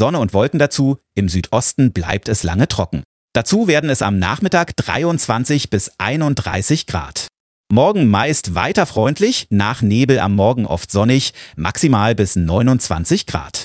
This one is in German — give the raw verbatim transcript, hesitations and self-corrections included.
Sonne und Wolken dazu, im Südosten bleibt es lange trocken. Dazu werden es am Nachmittag dreiundzwanzig bis einunddreißig Grad. Morgen meist weiter freundlich, nach Nebel am Morgen oft sonnig, maximal bis neunundzwanzig Grad.